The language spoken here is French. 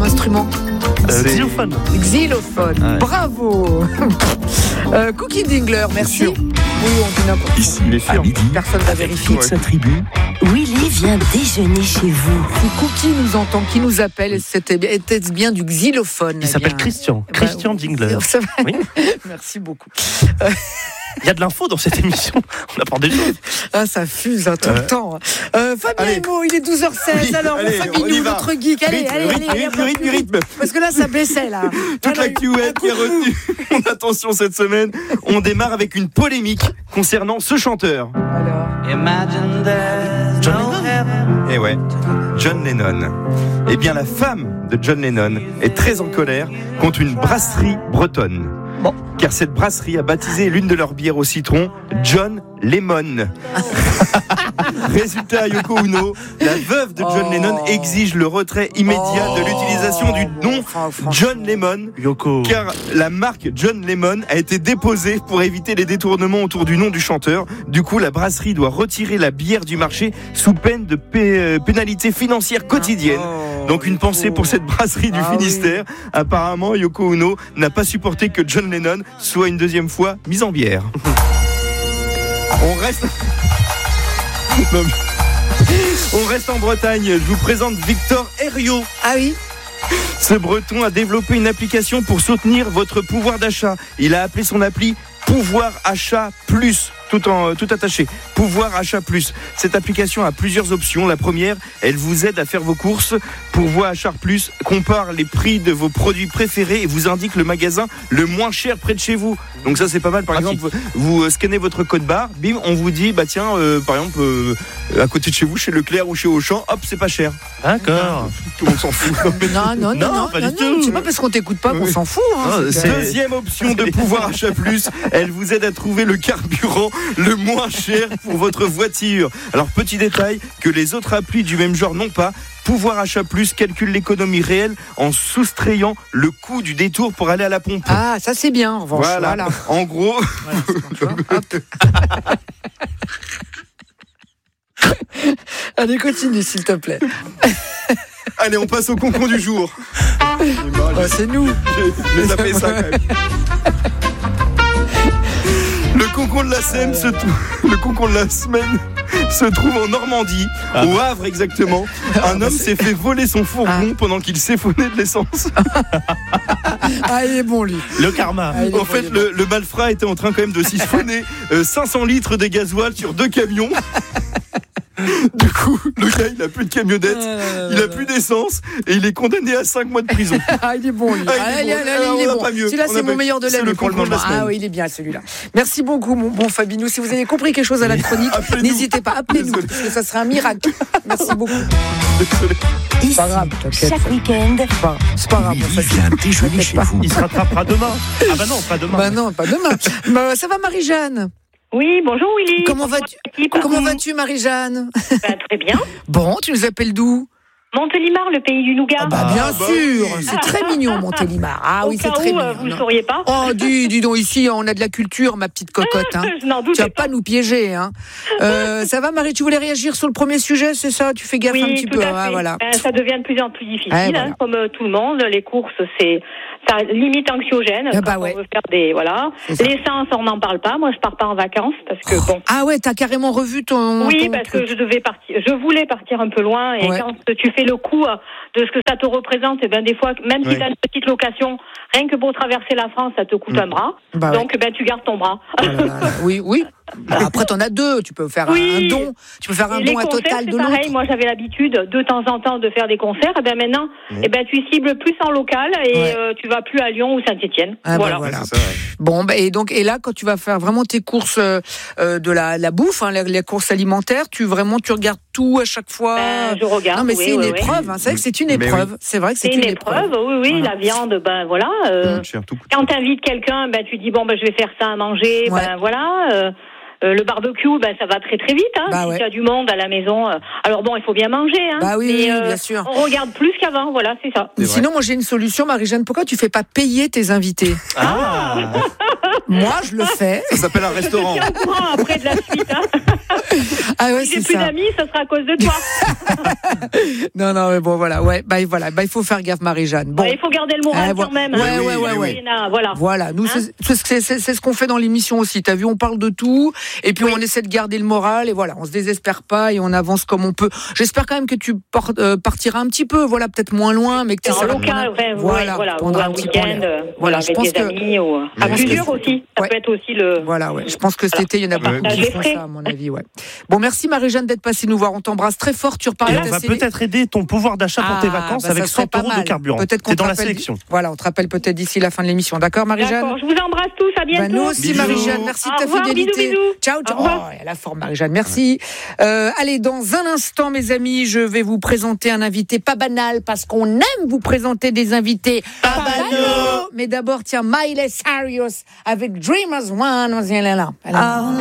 instrument? Xylophone. Xylophone. Ouais. Bravo. Cookie Dingler, merci. Sûr. Oui, on dit n'importe quoi. Ici, Il est à sûr. midi, Personne va avec vérifier. toute sa tribu, Willy vient déjeuner chez vous. Si Cookie nous entend, qui nous appelle, était-ce bien du xylophone? Il s'appelle Christian. Christian Dingler. Ça va. Oui. Merci beaucoup. Il y a de l'info dans cette émission. On apprend des choses. Ah, ça fuse tout le temps. Fabien Allez. Emo, il est 12h16. Oui, Alors, allez, on y Fabinou, va. notre geek. Allez, rythme. Parce que là, ça baissait, là. Toute Voilà, l'actu web qui a retenu mon attention cette semaine. On démarre avec une polémique concernant ce chanteur. Alors, John Lennon. Eh ouais, John Lennon. Eh bien, la femme de John Lennon est très en colère contre une brasserie bretonne. Bon. Car cette brasserie a baptisé l'une de leurs bières au citron John Lemon. Résultat, Yoko Ono, la veuve de John Lennon exige le retrait immédiat de l'utilisation du nom John Lemon. Yoko. Car la marque John Lemon a été déposée pour éviter les détournements autour du nom du chanteur. Du coup, la brasserie doit retirer la bière du marché sous peine de pénalité financière quotidienne. Donc une pensée pour cette brasserie du Finistère. Apparemment, Yoko Ono n'a pas supporté que John Lennon soit une deuxième fois mise en bière. On reste... Non, mais... On reste en Bretagne. Je vous présente Victor Herriot. ah oui. Ce Breton a développé une application pour soutenir votre pouvoir d'achat. Il a appelé son appli Pouvoir Achat Plus, tout attaché. Pouvoir Achat Plus. Cette application a plusieurs options. La première, elle vous aide à faire vos courses. Pouvoir Achat Plus compare les prix de vos produits préférés et vous indique le magasin le moins cher près de chez vous. Donc ça, c'est pas mal. Par exemple, vous scannez votre code barre, bim, on vous dit, bah tiens, par exemple, à côté de chez vous, chez Leclerc ou chez Auchan, hop, c'est pas cher. D'accord. Tout le monde s'en fout. Non, pas du tout. c'est pas parce qu'on t'écoute pas qu'on s'en fout. Hein, c'est- Deuxième option de Pouvoir Achat Plus, elle vous aide à trouver le carburant le moins cher pour votre voiture. Alors petit détail que les autres applis du même genre n'ont pas. Pouvoir Achat Plus calcule l'économie réelle en soustrayant le coût du détour pour aller à la pompe. Ah, ça c'est bien, en revanche. Voilà. En gros, Allez, continue, s'il te plaît. allez, on passe au concours du jour. C'est nous. J'ai zappé ça quand même. Le concours de la semaine se trouve en Normandie, au Havre exactement. Un homme s'est fait voler son fourgon pendant qu'il siphonnait de l'essence. Ah, il est bon, lui. Le karma. Ah, il est En bon, fait, il est bon. le malfrat était en train quand même de siphonner 500 litres de gasoil sur 2 camions. Du coup, le gars, il a plus de camionnette, il a plus d'essence et il est condamné à 5 mois de prison. Ah, il est bon, lui. Ah, il est bon. Il est On n'a bon. pas mieux. Celui-là, On c'est n'a mon pas- meilleur de c'est l'année le pour le concours de la moment. semaine. Ah oui, il est bien, celui-là. Merci beaucoup, mon bon Fabinou. Si vous avez compris quelque chose à la chronique, Appelez-nous. n'hésitez pas, appelez-nous, Désolé. parce que ça serait un miracle. Merci beaucoup. Désolé. Ici, Pas grave, t'inquiète. chaque week-end, C'est pas grave, mon Willy Fabinou. vient déjeuner chez vous. Il se rattrapera demain. Ah bah non, pas demain. Bah non, pas demain. Bah, ça va, Marie-Jeanne? Oui, bonjour Willy. Comment vas-tu, Comment Marie-Jeanne? Très bien. Bon, tu nous appelles d'où? Montélimar, le pays du nougat. Bien bah sûr, oui. c'est très mignon, Montélimar. Ah Au oui, c'est cas très où, mignon. vous ne non. sauriez pas. Oh, dis donc, ici, on a de la culture, ma petite cocotte. Hein. Je n'en Tu doutais vas pas nous piéger. Hein. Ça va, Marie, tu voulais réagir sur le premier sujet, c'est ça? Tu fais gaffe Oui, un petit tout peu. à fait. Ah, voilà. Ça devient de plus en plus difficile, Voilà. comme tout le monde. Les courses, ça limite anxiogène. Ah bah quand ouais. on veut faire des C'est ça. L'essence, on n'en parle pas. Moi, je pars pas en vacances parce que bon. Ah ouais, t'as carrément revu ton... Oui, ton parce truc. que je voulais partir un peu loin et Ouais. quand tu fais le coup de ce que ça te représente, et ben des fois, même si Ouais. tu as une petite location, rien que pour traverser la France, ça te coûte un bras. Bah ouais. Donc tu gardes ton bras. Oh là là. Oui. Bon, après, t'en as deux. Tu peux faire Oui. un don. Tu peux faire un Et les don à concerts, total c'est de pareil. l'autre. Moi, j'avais l'habitude de temps en temps de faire des concerts. Et ben maintenant, tu cibles plus en local et Ouais. tu vas plus à Lyon ou Saint-Étienne. Ah bah voilà. voilà. C'est ça, ouais. Bon, et là, quand tu vas faire vraiment tes courses de la bouffe, hein, les courses alimentaires, tu regardes tout à chaque fois. Ben, je regarde. Non, mais oui, c'est une oui, épreuve. Hein. C'est vrai que c'est une Mais épreuve. oui. C'est vrai que C'est une épreuve. Oui. Voilà. La viande, ben voilà. Cher, tout coûte. Quand t'invites quelqu'un, ben tu dis bon ben je vais faire ça à manger. Ouais. Ben voilà. Le barbecue, ben ça va très très vite. Hein, Bah si ouais. tu as du monde à la maison. Alors bon, il faut bien manger. Hein, Bah oui, mais, oui, bien sûr. On regarde plus qu'avant. Voilà, c'est ça. C'est vrai. Sinon, moi, j'ai une solution, Marie-Jeanne. Pourquoi tu fais pas payer tes invités? Ah. Moi, je le fais. Ça s'appelle un restaurant. Tiens au courant après de la suite. Hein. Ah ouais, Si j'ai c'est plus ça. d'amis, ça sera à cause de toi. Non, mais bon, voilà, ouais, il faut faire gaffe, Marie-Jeanne. Bon. Ouais, il faut garder le moral quand même. Ouais. Voilà. Voilà, nous, c'est ce qu'on fait dans l'émission aussi. T'as vu, on parle de tout, et puis on essaie de garder le moral, et voilà, on se désespère pas, et on avance comme on peut. J'espère quand même que tu partiras un petit peu, voilà, peut-être moins loin, mais que tu En local, voilà, ou un week-end, voilà, je avec pense des amis, ou à plusieurs aussi. Ça peut être aussi le... Voilà, ouais. Je pense que cet été, il y en a beaucoup qui font ça, à mon avis, ouais. Bon, merci Marie-Jeanne d'être passée nous voir. On t'embrasse très fort. Tu repars. Et on va peut-être aider ton pouvoir d'achat pour tes vacances avec 100 € de carburant. Peut-être c'est dans la sélection. Voilà, on te rappelle peut-être d'ici la fin de l'émission. D'accord, Marie-Jeanne? D'accord, je vous embrasse tous. À bientôt. Nous aussi, Bisous. Marie-Jeanne. Merci de ta revoir, fidélité. bisous. Ciao. Elle a forme, Marie-Jeanne. Merci. Allez, dans un instant, mes amis, je vais vous présenter un invité pas banal parce qu'on aime vous présenter des invités pas banaux. Mais d'abord, tiens, Miley Cyrus avec Dreamers One. Elle est là.